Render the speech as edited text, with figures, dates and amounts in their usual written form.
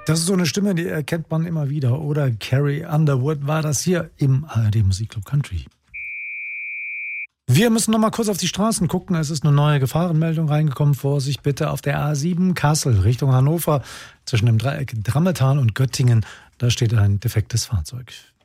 Das ist so eine Stimme, die erkennt man immer wieder. Oder Carrie Underwood war das hier im ARD Musikclub Country. Wir müssen noch mal kurz auf die Straßen gucken. Es ist eine neue Gefahrenmeldung reingekommen. Vorsicht bitte auf der A7 Kassel Richtung Hannover zwischen dem Dreieck Drammetal und Göttingen. Da steht ein defektes Fahrzeug.